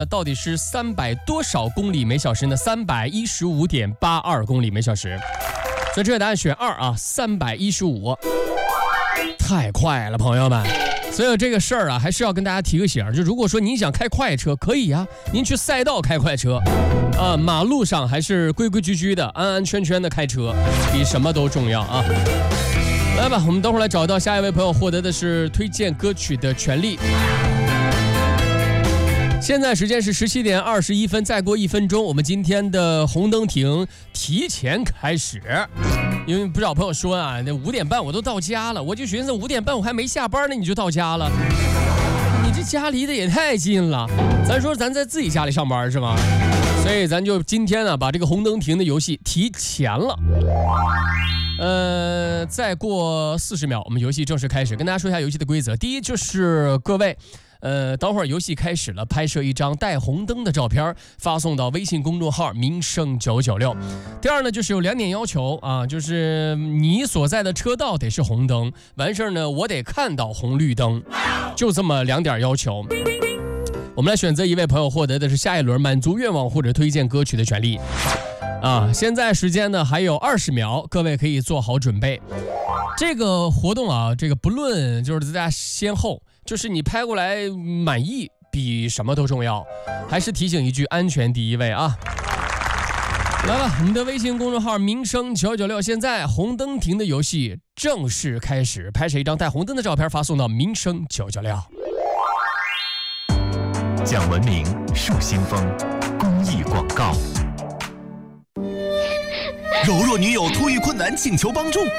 到底是300多少公里每小时呢？315.82公里每小时。所以这个答案选2啊，315。太快了，朋友们。所以这个事儿啊，还是要跟大家提个醒，就如果说您想开快车，可以啊，您去赛道开快车，马路上还是规规矩矩的、安安全全的开车，比什么都重要啊。来吧，我们等会儿来找到下一位朋友，获得的是推荐歌曲的权利。现在时间是17点21分，再过1分钟，我们今天的红灯停提前开始。因为不少朋友说啊，那5点半我都到家了，我就寻思5点半我还没下班呢，你就到家了，你这家离得也太近了。咱说咱在自己家里上班是吗？所以咱就今天啊，把这个红灯停的游戏提前了。再过40秒，我们游戏正式开始。跟大家说一下游戏的规则。第一就是各位。等会儿游戏开始了，拍摄一张带红灯的照片，发送到微信公众号民生996。第二呢，就是有2点要求啊，就是你所在的车道得是红灯，完事儿呢，我得看到红绿灯，就这么2点要求。我们来选择一位朋友，获得的是下一轮满足愿望或者推荐歌曲的权利。现在时间呢还有20秒，各位可以做好准备。这个活动啊，这个不论就是大家先后。就是你拍过来满意比什么都重要，还是提醒一句，安全第一位啊！来吧，我们的微信公众号民生996，现在红灯停的游戏正式开始，拍摄一张带红灯的照片，发送到民生996。 讲文明树新风，公益广告。 柔弱女友突遇困难，请求帮助。